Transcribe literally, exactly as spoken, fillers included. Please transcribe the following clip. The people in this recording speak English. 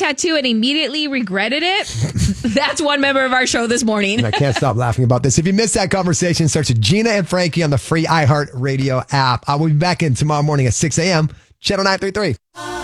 tattoo and immediately regretted it. That's one member of our show this morning. And I can't stop laughing about this. If you missed that conversation, search Gina and Frankie on the free iHeartRadio app. I will be back in tomorrow morning at six a.m. Channel nine thirty-three.